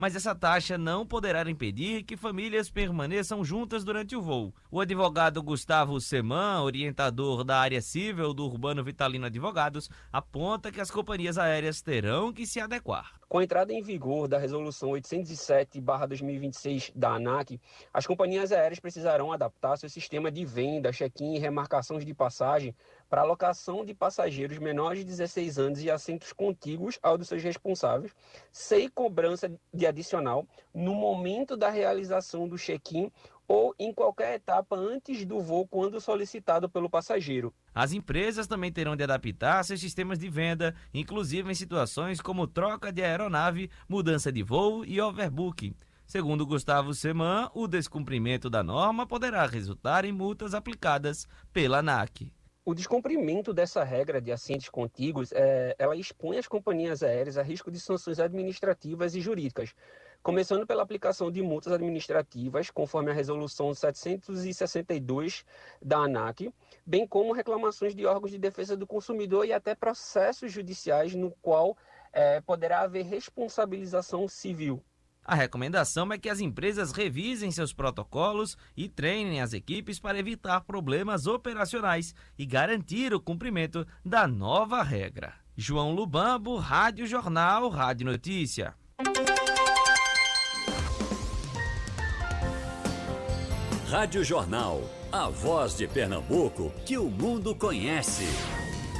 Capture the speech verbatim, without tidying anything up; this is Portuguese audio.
mas essa taxa não poderá impedir que famílias permaneçam juntas durante o voo. O advogado Gustavo Seman, orientador da área civil do Urbano Vitalino Advogados, aponta que as companhias aéreas terão que se adequar. Com a entrada em vigor da Resolução oitocentos e sete barra dois mil e vinte e seis da ANAC, as companhias aéreas precisarão adaptar seu sistema de venda, check-in e remarcações de passagem para alocação de passageiros menores de dezesseis anos e assentos contíguos ao dos seus responsáveis, sem cobrança de adicional no momento da realização do check-in ou em qualquer etapa antes do voo quando solicitado pelo passageiro. As empresas também terão de adaptar seus sistemas de venda, inclusive em situações como troca de aeronave, mudança de voo e overbooking. Segundo Gustavo Seman, o descumprimento da norma poderá resultar em multas aplicadas pela ANAC. O descumprimento dessa regra de assentos contíguos, é, ela expõe as companhias aéreas a risco de sanções administrativas e jurídicas, começando pela aplicação de multas administrativas, conforme a Resolução setecentos e sessenta e dois da ANAC, bem como reclamações de órgãos de defesa do consumidor e até processos judiciais no qual é, poderá haver responsabilização civil. A recomendação é que as empresas revisem seus protocolos e treinem as equipes para evitar problemas operacionais e garantir o cumprimento da nova regra. João Lubambo, Rádio Jornal, Rádio Notícia. Rádio Jornal, a voz de Pernambuco que o mundo conhece.